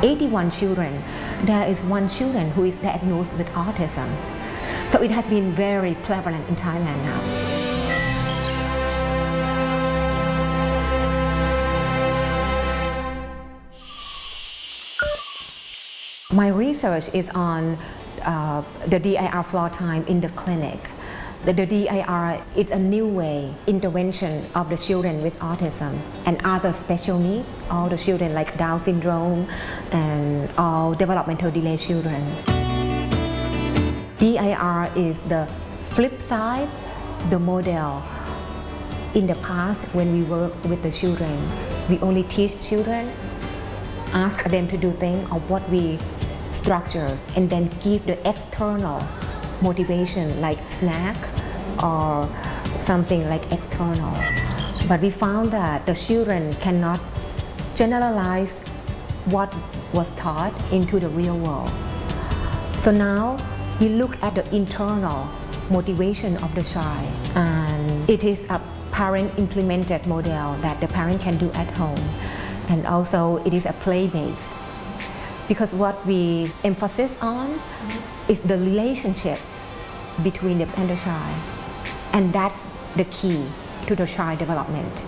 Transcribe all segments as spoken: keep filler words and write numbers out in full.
eighty-one children, there is one children who is diagnosed with autism. So it has been very prevalent in Thailand now. My research is on uh, the D I R floor time in the clinic. The, the D I R is a new way intervention of the children with autism and other special needs, all the children like Down syndrome and all developmental delay children. D I R is the flip side, the model. In the past, when we work with the children, we only teach children, ask them to do things of what we structure, and then give the external motivation like snack or something like external. But we found that the children cannot generalize what was taught into the real world. So now we look at the internal motivation of the child, and it is a parent implemented model that the parent can do at home, and also it is a play-based. Because what we emphasize on is the relationship between the and the child, and that's the key to the child development.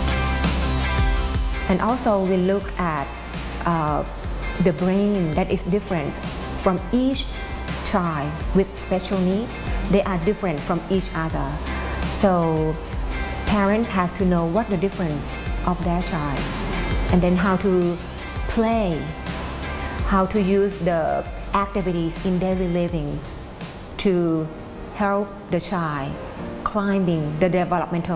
And also we look at uh, the brain that is different from each child with special needs. They are different from each other. So parent has to know what the difference of their child, and then how to play, how to use the activities in daily living to help the child climbing the developmental